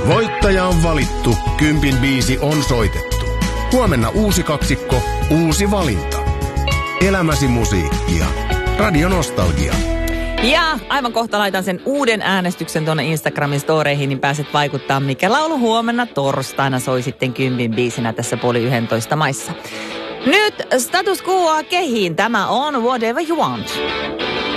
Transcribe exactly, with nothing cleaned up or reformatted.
Voittaja on valittu, kympin biisi on soitettu. Huomenna uusi kaksikko, uusi valinta. Elämäsi musiikkia. Radio Nostalgia. Ja aivan kohta laitan sen uuden äänestyksen tuonne Instagramin storeihin, niin pääset vaikuttaa, mikä laulu huomenna torstaina soi sitten kympin biisinä tässä puoli yhdentoista maissa. Nyt status quoa kehiin. Tämä on Whatever You Want.